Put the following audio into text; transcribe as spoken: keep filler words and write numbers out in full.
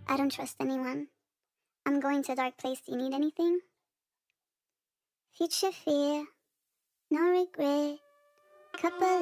I don't trust anyone. I'm going to a dark place. Do you need anything? Future fear, no regret. Couple